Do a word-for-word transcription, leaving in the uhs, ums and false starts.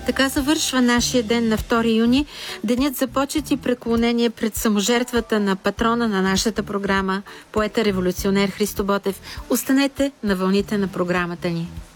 Така завършва нашия ден на втори юни, денят за почет и преклонение пред саможертвата на патрона на нашата програма, поета-революционер Христо Ботев. Останете на вълните на програмата ни.